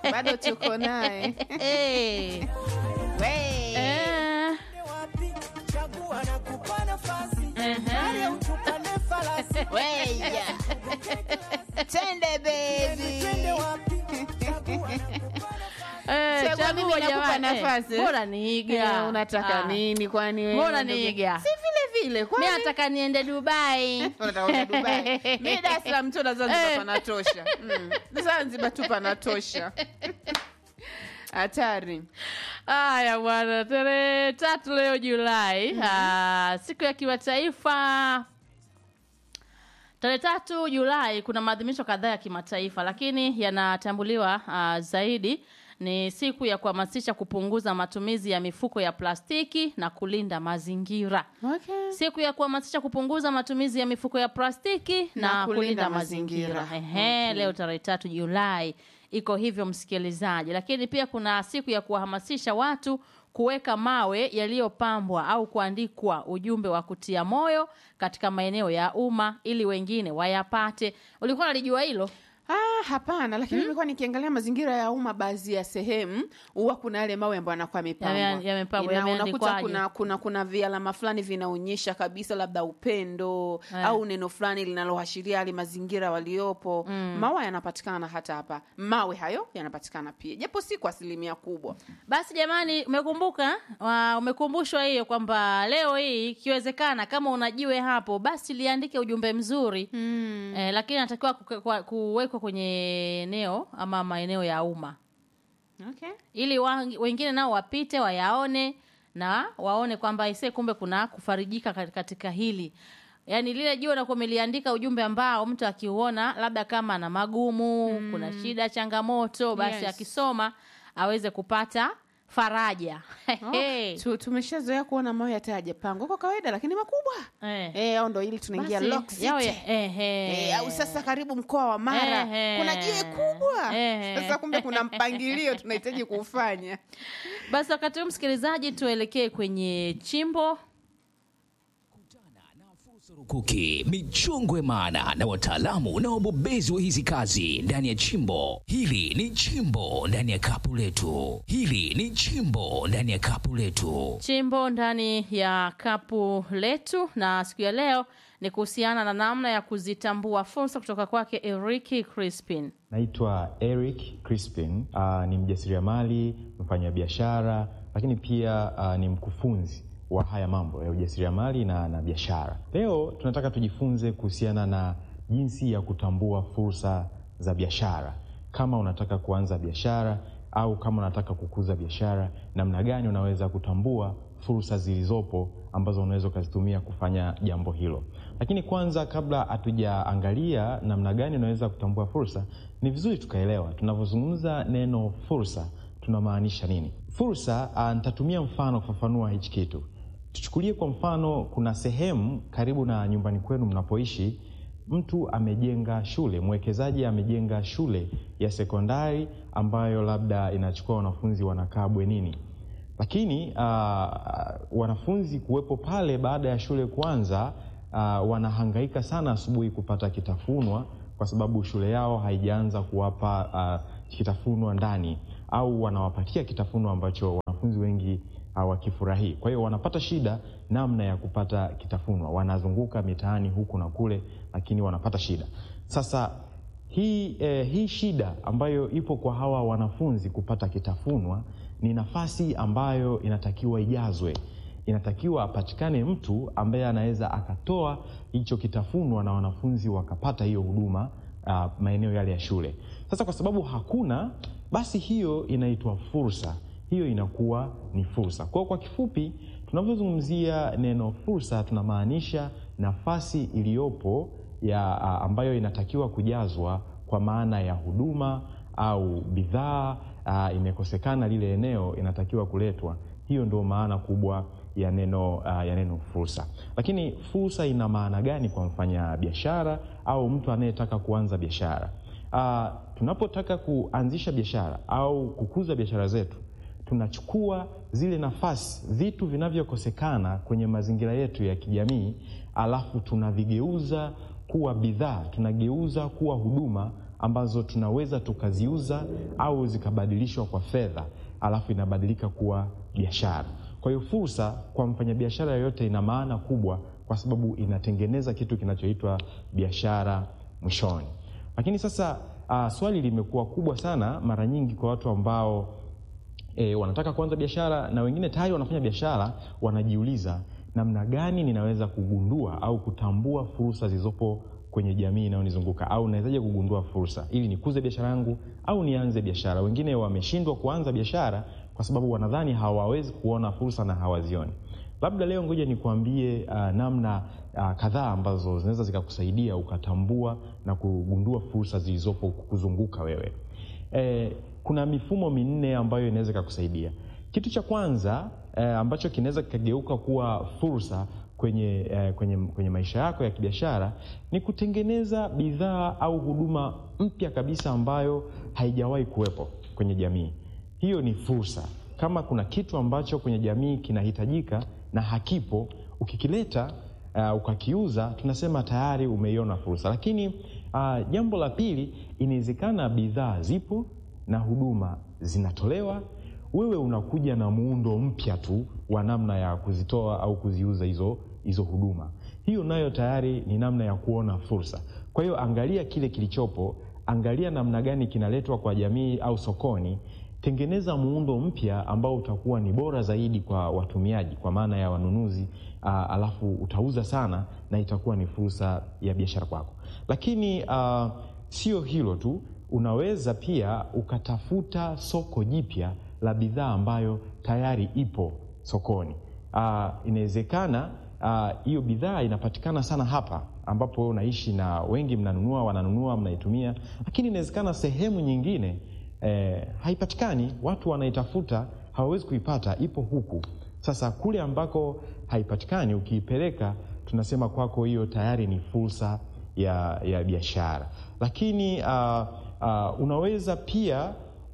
bado tuko naye. Chagua na kupa nafasi. Utupande falasi. Twende baby. Twende wapi? Chagua nakupa nafasi. Bora niiga. Unataka nini kwani wewe? Bora niiga. Si vile kwani. Mimi nataka niende Dubai. Unataka kwenda Dubai. Mimi Dar es Salaam tu na Zanzibar panatosha. Zanzibar tu panatosha. Hatari. Haya bwana, tarehe 3 leo Julai. Siku ya kimataifa. Tarehe 3 Julai kuna maadhimisho kadhaa ya kimataifa, lakini yanatambuliwa zaidi ni siku ya kuhamasisha kupunguza matumizi ya mifuko ya plastiki na kulinda mazingira. Okay. Siku ya kuhamasisha kupunguza matumizi ya mifuko ya plastiki na kulinda mazingira. Okay. Leo tarehe 3 Julai iko hivyo msikilizaji. Lakini pia kuna siku ya kuhamasisha watu kuweka mawe yaliyopambwa au kuandikwa ujumbe wa kutia moyo katika maeneo ya umma ili wengine wayapate. Ulikuwa unalijua hilo? Hapana, lakini nilikuwa nikiangalia mazingira ya umma baadhi ya sehemu huwa kuna yale mawe ambayo yanakuwa yamepambwa. Unakuta kuna vialama fulani vinaonyesha kabisa labda upendo au neno fulani linaloashiria yale mazingira waliopo. Mawe yanapatikana hata hapa. Mawe hayo yanapatikana pia. Japo si kwa asilimia kubwa. Basi jamani, umekumbushwa hiyo kwamba leo hii ikiwezekana kama unajiwe hapo basi liandike ujumbe mzuri. Lakini natakiwa kuwekwa kwenye eneo ama maeneo ya umma. Okay. Ili wengine nao wapite wayaone na waone kwamba kumbe kuna kufarijika katika hili. Yaani lile jiwe na kumeliandika ujumbe ambao mtu akiuona labda kama ana magumu, kuna shida, changamoto, basi akisoma aweze kupata faraja. Tumeshazoea kuona mawe yatajapangwa kwa kawaida lakini makubwa. Au ndo ili tunaingia Lock City. Au sasa karibu mkoa wa Mara. Kuna jiwe kubwa. Sasa kumbe kuna mpangilio tunahitaji kufanya. Basi wakati msikilizaji tuelekee kwenye chimbo. Rukuki, michongwe maana na wataalamu na wabobezi wa hizi kazi ndani ya chimbo. Hili ni chimbo ndani ya kapu letu. Hili ni chimbo ndani ya kapu letu. Chimbo ndani ya kapu letu, na siku ya leo ni kuhusiana na namna ya kuzitambua fursa kutoka kwake Eric Crispin. Naitwa Eric Crispin, ni mjasiriamali, mfanyabiashara, lakini pia ni mkufunzi wa haya mambo ya ujasiriamali na biashara. Leo tunataka tujifunze kuhusiana na jinsi ya kutambua fursa za biashara. Kama unataka kuanza biashara au kama unataka kukuza biashara, namna gani unaweza kutambua fursa zilizopo ambazo unaweza kuzitumia kufanya jambo hilo. Lakini kwanza, kabla hatujaangalia namna gani unaweza kutambua fursa, ni vizuri tukaelewa tunapozungumza neno fursa tunamaanisha nini. Fursa, nitatumia mfano kufafanua hichi kitu. Tuchukulie kwa mfano, kuna sehemu karibu na nyumbani kwenu mnapoishi, mtu amejenga shule, mwekezaji amejenga shule ya sekondari ambayo labda inachukua wanafunzi wanakaa bwenini. Lakini wanafunzi kuwepo pale baada ya shule kuanza, wanahangaika sana asubuhi kupata kitafunwa kwa sababu shule yao haijaanza kuwapa kitafunwa ndani, au wanawapatia kitafunwa ambacho wanafunzi wengi hawakifurahii. Kwa hiyo wanapata shida namna ya kupata kitafunwa. Wanazunguka mitaani huku na kule, lakini wanapata shida. Sasa hii shida ambayo ipo kwa hawa wanafunzi kupata kitafunwa ni nafasi ambayo inatakiwa ijazwe. Inatakiwa apatikane mtu ambaye anaweza akatoa hicho kitafunwa na wanafunzi wakapata hiyo huduma maeneo yale ya shule. Sasa kwa sababu hakuna, basi hiyo inaitwa fursa. Hiyo inakuwa ni fursa. Kwa kifupi, tunapozungumzia neno fursa tunamaanisha nafasi iliyopo ya ambayo inatakiwa kujazwa kwa maana ya huduma au bidhaa imekosekana lile eneo, inatakiwa kuletwa. Hiyo ndio maana kubwa ya neno fursa. Lakini fursa ina maana gani kwa mfanya biashara au mtu anayetaka kuanza biashara? Tunapotaka kuanzisha biashara au kukuza biashara zetu, tunachukua zile nafasi, vitu vinavyokosekana kwenye mazingira yetu ya kijamii, alafu tunavigeuza kuwa bidhaa, tunageuza kuwa huduma ambazo tunaweza tukaziuza au zikabadilishwa kwa fedha, alafu inabadilika kuwa biashara. Kwa hiyo fursa kwa mfanyabiashara yoyote ina maana kubwa, kwa sababu inatengeneza kitu kinachoitwa biashara mwishoni. Lakini sasa swali limekuwa kubwa sana mara nyingi kwa watu ambao wanataka kuanza biashara, na wengine tayari wanafanya biashara, wanajiuliza namna gani ninaweza kugundua au kutambua fursa zilizopo kwenye jamii inayonizunguka, au nawezaje kugundua fursa ili nikuze biashara yangu au nianze biashara. Wengine wameshindwa kuanza biashara kwa sababu wanadhani hawawezi kuona fursa na hawazioni. Labda leo ngoja nikuambie namna kadhaa ambazo zinaweza zikakusaidia ukatambua na kugundua fursa zilizopo kukuzunguka wewe. Kuna mifumo minne ambayo inaweza kukusaidia. Kitu cha kwanza ambacho kinaweza kugeuka kuwa fursa kwenye maisha yako ya kibiashara ni kutengeneza bidhaa au huduma mpya kabisa ambayo haijawahi kuwepo kwenye jamii. Hiyo ni fursa. Kama kuna kitu ambacho kwenye jamii kinahitajika na hakipo, ukikileta ukakiuza, tunasema tayari umeiona fursa. Lakini jambo la pili, inawezekana bidhaa zipo na huduma zinatolewa, wewe unakuja na muundo mpya tu wa namna ya kuzitoa au kuziuza hizo huduma. Hiyo nayo tayari ni namna ya kuona fursa. Kwa hiyo angalia kile kilichopo, angalia namna gani kinaletwa kwa jamii au sokoni, tengeneza muundo mpya ambao utakuwa ni bora zaidi kwa watumiaji, kwa maana ya wanunuzi, alafu utauza sana na itakuwa ni fursa ya biashara kwako. Lakini sio hilo tu, unaweza pia ukatafuta soko jipya la bidhaa ambayo tayari ipo sokoni. Inawezekana hiyo bidhaa inapatikana sana hapa ambapo wewe unaishi na wengi wananunua, mnaitumia, lakini inawezekana sehemu nyingine haipatikani, watu wanaitafuta, hawawezi kuipata, ipo huku. Sasa kule ambako haipatikani, ukiipeleka, tunasema kwako hiyo tayari ni fursa ya biashara. Lakini unaweza pia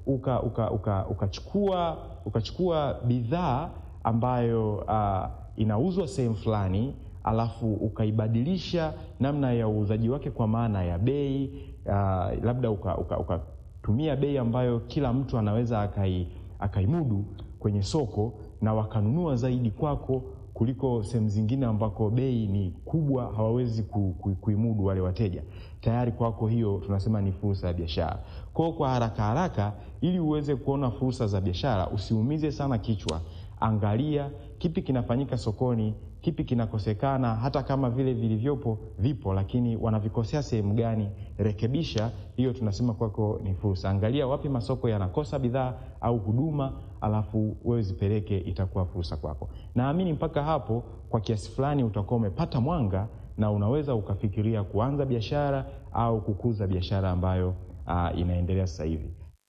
ukachukua bidhaa ambayo inauzwa sehemu fulani, alafu ukaibadilisha namna ya uuzaji wake kwa maana ya bei, labda ukatumia bei ambayo kila mtu anaweza akaimudu kwenye soko, na wakanunua zaidi kwako kuliko sehemu zingine ambako bei ni kubwa, hawawezi kuimudu wale wateja. Tayari kwako hiyo tunasema ni fursa ya biashara. Kwa haraka ili uweze kuona fursa za biashara, usiumize sana kichwa. Angalia kipi kinafanyika sokoni, kipi kinakosekana, hata kama vile vilivyopo vipo, lakini wanavikosea sehemu gani, rekebisha. Hiyo tunasema kwako ni fursa. Angalia wapi masoko yanakosa bidhaa au huduma, alafu wewe zipeleke, itakuwa fursa kwako. Naamini mpaka hapo kwa kiasi fulani utakuwa umepata mwanga, na unaweza ukafikiria kuanza biashara au kukuza biashara ambayo inaendelea sasa hivi.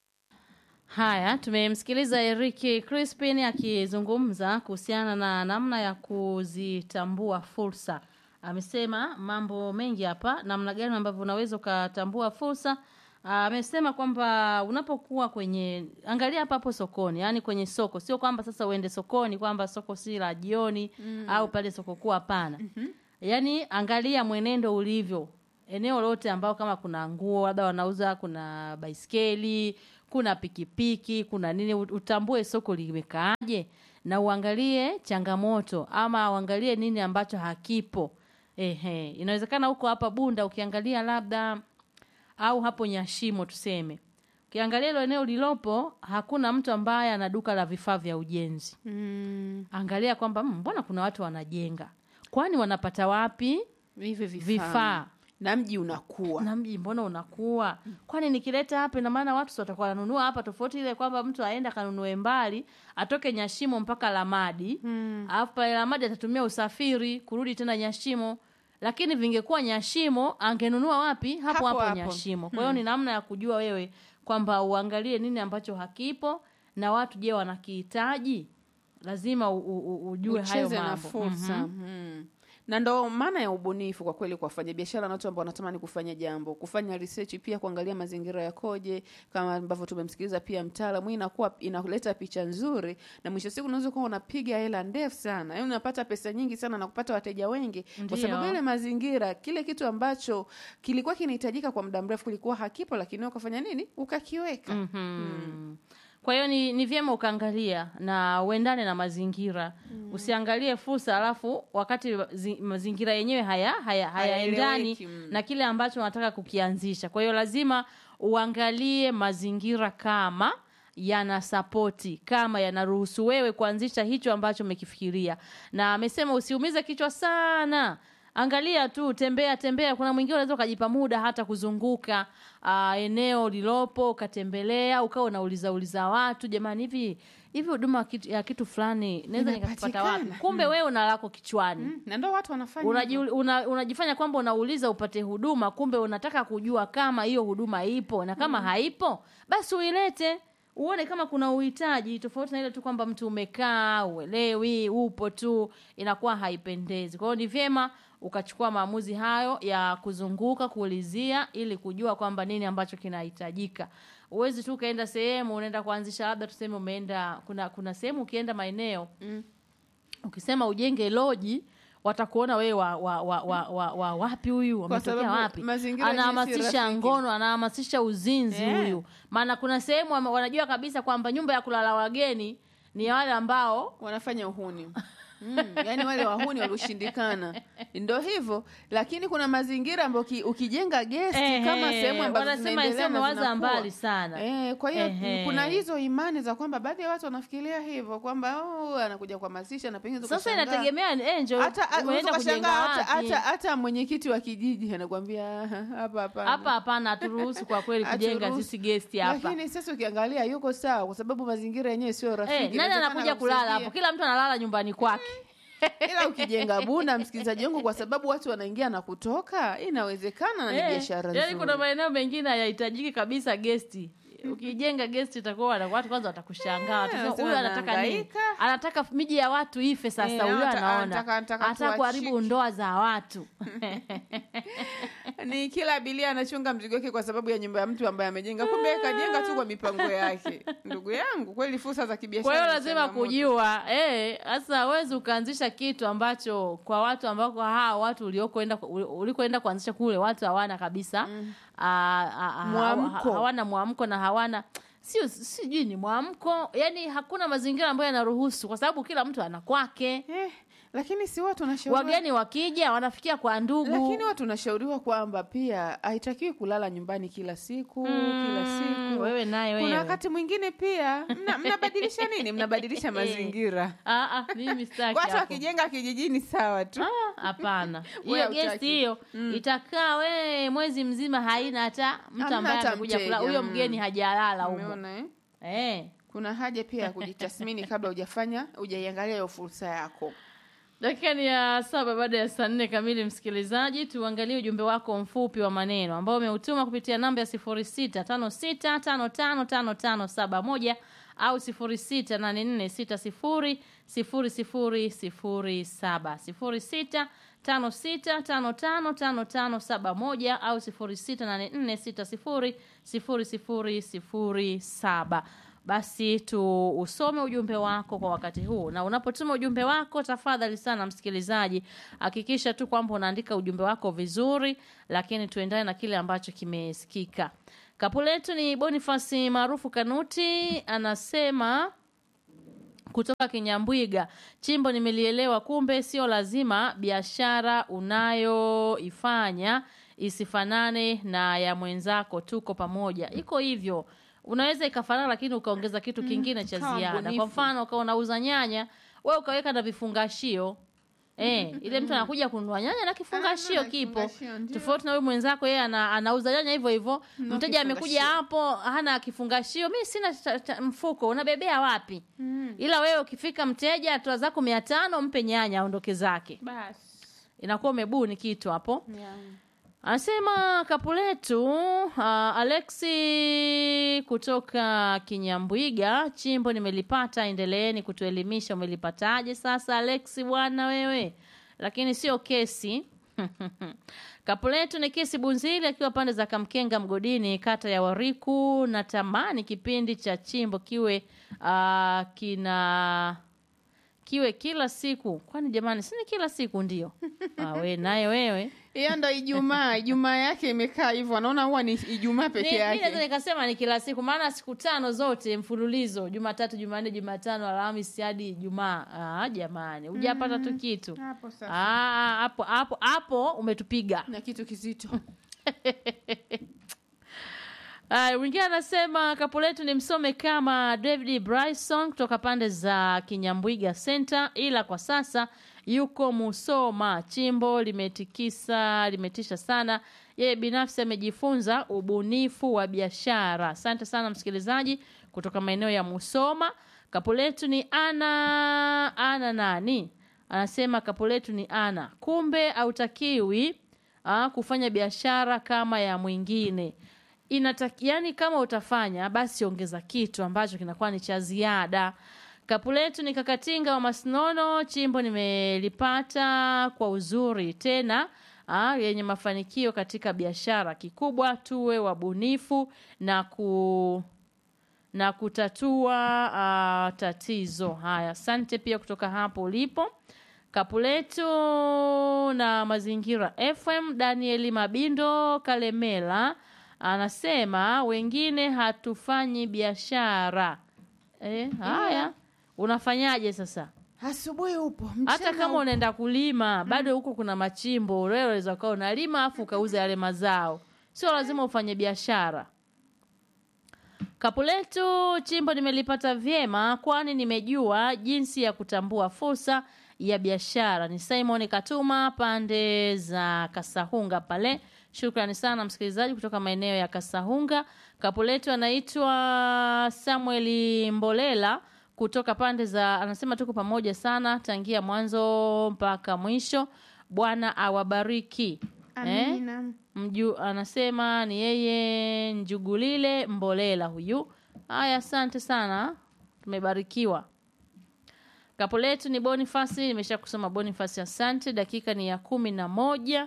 Haya, tumemsikiliza Eric Crispin akizungumza kuhusiana na namna ya kuzitambua fursa. Amesema mambo mengi hapa, namna gani ambavyo unaweza kutambua fursa. Amesema kwamba unapokuwa angalia hapa hapo sokoni, yani kwenye soko, sio kwamba sasa uende sokoni kwamba soko si la jioni au pale soko kuu, hapana. Yani angalia mwenendo ulivyo. Eneo lote ambao kama kuna nguo labda wanauza, kuna baiskeli, kuna pikipiki, kuna nini, utambue soko limekaaje, na uangalie changamoto ama uangalie nini ambacho hakipo. Inawezekana huko hapa Bunda ukiangalia labda, au hapo Nyashimo tuseme, ukiangalia hilo eneo lilopo hakuna mtu ambaye ana duka la vifaa vya ujenzi. Angalia kwamba mbona kuna watu wanajenga, kwani wanapata wapi hivi vifaa? Na mji unakuwa. Na mji mbona unakuwa? Kwani nikileta hapa ina maana watu sio watakuwa wanunua hapa, tofauti ile kwamba mtu aenda kanunue mbali, atoke Nyashimo mpaka Lamadi. Alafu pale Lamadi atatumia usafiri kurudi tena Nyashimo. Lakini vingekuwa Nyashimo angenunua wapi? Hapo Nyashimo. Kwa hiyo ni namna ya kujua wewe kwamba uangalie nini ambacho hakipo na watu je wanakihitaji. Lazima ujue hayo mambo. Na fursa. Na ndo maana ya ubunifu kwa kweli kwa wafanya biashara na watu ambao wanatamani kufanya jambo, kufanya research pia, kuangalia mazingira yakoje, kama ambavyo tumemsikiliza pia mtaalamu, inakuwa inaleta picha nzuri, na mwisho siku unaweza kuwa unapiga hela ndefu sana, yaani unapata pesa nyingi sana na kupata wateja wengi. Kwa sababu ile mazingira, kile kitu ambacho kilikuwa kinahitajika kwa muda mrefu kilikuwa hakipo, lakini ukafanya nini? Ukakiweka. Kwa hiyo ni vyema ukaangalia na uendane na mazingira. Usiangalie fursa alafu wakati mazingira yenyewe hayaendani na kile ambacho unataka kukianzisha. Kwa hiyo lazima uangalie mazingira kama yana sapoti, kama yanaruhusu wewe kuanzisha hicho ambacho umekifikiria. Na amesema usiumize kichwa sana. Angalia tu, tembea. Kuna mwingine unaweza kujipa muda hata kuzunguka eneo lilopo, ukatembelea, ukao unauliza watu, jamani hivi huduma ya kitu fulani naweza nikapata wapi? Kumbe wewe una lako kichwani. Na ndio watu wanafanya. Unajifanya kwamba unauliza upate huduma, kumbe unataka kujua kama hiyo huduma ipo, na kama haipo basi uilete. Uone kama kuna uhitaji, tofauti na ile tu kwamba mtu umekaa, uelewi, upo tu, inakuwa haipendezi. Kwa hiyo ni vyema ukachukua maamuzi hayo ya kuzunguka, kuulizia, ili kujua kwamba nini ambacho kinahitajika. Uwezi tu kaenda sehemu, unaenda kuanzisha, labda tuseme umeenda, kuna sehemu ukienda maeneo, ukisema ujenge loji, watakuona wewe wa wapi huyu, ametokea wapi? Anahamasisha ngono, anahamasisha uzinzi huyu. Maana kuna sehemu wanajua kabisa kwamba nyumba ya kulala wageni ni wale ambao wanafanya uhuni. Yaani wale wahuni walioshindikana. Ndio hivyo, lakini kuna mazingira ambayo ukijenga guest kama sehemu ambazo wanasema waza mbali sana. Kwa hiyo kuna hizo imani za kwamba baadhi ya watu wanafikiria hivyo kwamba anakuja kuhamasisha na pengine sasa inategemea umeenda kujenga wapi. Hata mwenyekiti wa kijiji anakuambia hapa hapana turuhusu kwa kweli kujenga sisi guest hapa. Lakini sasa ukiangalia yuko sawa kwa sababu mazingira yenyewe sio rafiki. Nani anakuja kulala hapo? Kila mtu analala nyumbani kwake. Ila ukijenga bunda, msikilizaji wangu, kwa sababu watu wanaingia na kutoka, inawezekana na ni biashara nzuri. Yaani kuna maeneo mengine hayahitajiki kabisa guesti. Ukijenga guest itakuwa watu kwanza watakushangaa. Huyu anataka nini? Anataka miji ya watu ife sasa, huyu anaona. Anataka kuharibu ndoa za watu. Ni kila abilia anachunga mzigo wake kwa sababu ya nyumba ya mtu ambaye amejenga. Kumbe kajenga tu kwa mipango yake. Ndugu yangu, kweli fursa za kibiashara. Kwa hiyo lazima kujua, sasa huwezi ukaanzisha kitu ambacho kwa watu ambao watu ulikoenda kuanzisha kule watu hawana kabisa. Hawana muamko na hawana sijui ni muamko, yani hakuna mazingira ambayo yanaruhusu, kwa sababu kila mtu ana kwake. Lakini si watu tunashauriwa, wageni wakija wanafikia kwa ndugu. Lakini watu tunashauriwa kwamba pia haitakiwi kulala nyumbani kila siku. Wewe kuna wakati mwingine pia mnabadilisha nini? Mnabadilisha mazingira. Mimi sitaki. Watu wakijenga kijijini sawa tu. Hapana. Hiyo guest hiyo itakaa mwezi mzima haina hata mtu ambaye anakuja kula. Huyo mgeni hajalala huko. Umeona kuna haja pia ya kujitathmini kabla hujaiangalia hiyo fursa yako. Dakika ni ya 7 baada ya saa 4 kamili, msikilizaji. Tuangalie ujumbe wako mfupi wa maneno ambao umeutuma kupitia namba ya 0656555571 au 0684600007. 0656555571 au 0684600007. Basi usome ujumbe wako kwa wakati huu. Na unapotuma ujumbe wako, tafadhali sana msikilizaji, hakikisha tu kwamba unaandika ujumbe wako vizuri, lakini tuendane na kile ambacho kimesikika. Kapu letu ni Boniface maarufu Kanuti, anasema kutoka Kinyambwiga, chimbo nimelielewa, kumbe sio lazima biashara unayoifanya isifanane na ya mwenzako, tuko pamoja. Iko hivyo. Unaweza ikafanana lakini ukaongeza kitu kingine cha ziada. Kwa mfano unauza nyanya, wewe ukaweka na vifungashio. Ile mtu anakuja kununua nyanya na kifungashio kipo. Tofauti na wewe mwenzako, yeye anauza nyanya hivyo hivyo. Mteja amekuja hapo hana kifungashio, mimi sina mfuko, unabebea wapi? Ila wewe ukifika mteja atoa zako 500, mpe nyanya aondoke zake. Basi inakuwa umebuni kitu hapo. Anasema kapu letu Alexi kutoka Kinyambwiga, chimbo nimelipata, endeleeni kutuelimisha. Umelipataje sasa Alexi bwana wewe? lakini sio kesi. Kapuletu ni Kesi Bunzili akiwa pande za Kamkenga Mgodini, kata ya Wariku. Natamani kipindi cha Chimbo kiwe kiwe kila siku. Kwani jamani, si ni kila siku ndio? We naye wewe. Hiyo ndo Ijumaa yake imekaa hivyo. Anaona huwa ni Ijumaa peke yake. Mimi naweza nikasema ni kila siku, maana siku 5 zote mfululizo, Jumatatu, Jumanne, Jumatano, Alhamisi hadi Ijumaa. Jamani, hujapata tu kitu. Hapo sasa. Hapo umetupiga. Na kitu kizito. Wengine anasema Kapuletu ni msome kama David Bryson kutoka pande za Kinyambwiga Center, ila kwa sasa yuko Musoma. Chimbo limetisha sana. Yeye binafsi amejifunza ubunifu wa biashara. Asante sana msikilizaji kutoka maeneo ya Musoma. Kapuletu ni ana nani? Anasema Kapuletu ni ana. Kumbe hautakiwi kufanya biashara kama ya mwingine. Yani kama utafanya basi ongeza kitu ambacho kinakuwa ni cha ziada. Kapuletu ni Kakatinga wa Masnono. Chimbo nimelipata kwa uzuri tena yenye mafanikio katika biashara. Kikubwa tuwe wabunifu na kutatua tatizo. Haya, asante pia kutoka hapo ulipo. Kapuletu na Mazingira FM. Danieli Mabindo Kalemela anasema wengine hatufanyi biashara. Haya. Unafanyaje sasa? Asubuhi upo. Hata kama unaenda kulima, bado huko kuna machimbo. Wewe unaweza kuwa unalima afu ukauza yale mazao. Sio lazima ufanye biashara. Kapuletu, chimbo nimelipata vyema kwani nimejua jinsi ya kutambua fursa ya biashara. Ni Simon Katuma pande za Kasahunga pale. Shukrani sana msikilizaji kutoka maeneo ya Kasahunga. Kapuletu anaitwa Samuel Mbolela kutoka pande za, anasema tuko pamoja sana tangia mwanzo mpaka mwisho. Bwana awabariki. Amina. Anasema ni yeye Njugulile Mbolela huyu. Haya, asante sana. Tumebarikiwa. Kapuletu ni Boniface, nimesha kusoma Boniface, asante. Dakika ni ya 11.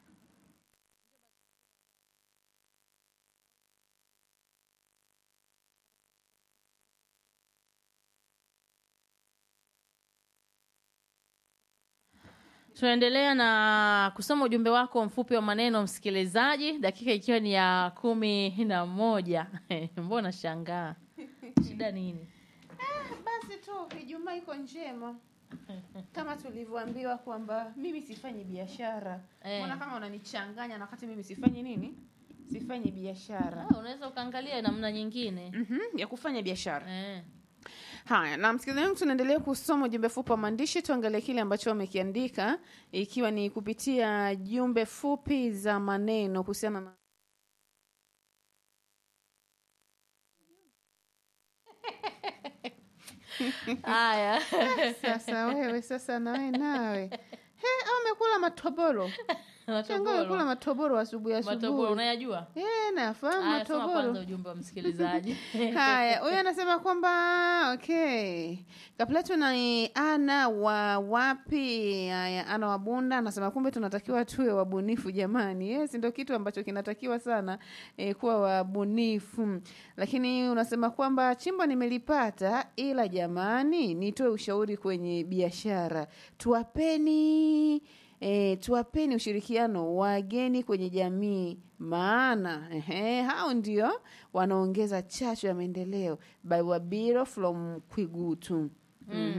Tunaendelea na kusoma ujumbe wako mfupi wa maneno msikilizaji, dakika ikiwa ni ya 11. Mbona shangaa? Shida nini? Basi tu Ijumaa iko njema. Kama tulivyoambiwa kwamba mimi sifanyi biashara. Mbona kama unanichanganya na wakati mimi sifanyi nini? Sifanyi biashara. Unaweza ukaangalia namna nyingine ya kufanya biashara. Haya, na msikilizaji, tunaendelea kusoma ujumbe fupi wa maandishi. Tuangalie kile ambacho wamekiandika, ikiwa ni kupitia jumbe fupi za maneno kuhusiana na haya. Sasa wewe sasa nawe. Amekula matoboro. Kula matoboro asubuhi. Matoboro unayajua? Nafahamu matoboro. Soma kwanza ujumbe wa msikilizaji. Haya, huyu anasema kwamba okay. Kapuletu na ana wa wapi? Haya, ana wa Bunda anasema kumbe tunatakiwa tuwe wabunifu jamani. Yes, ndio kitu ambacho kinatakiwa sana kuwa wabunifu. Lakini unasema kwamba chimbo nimelipata, ila jamani nitoe ushauri kwenye biashara. Tuwapeni ushirikiano wageni kwenye jamii, maana hao ndio wanaongeza chachu ya maendeleo. By Wabiro from Kwigutu.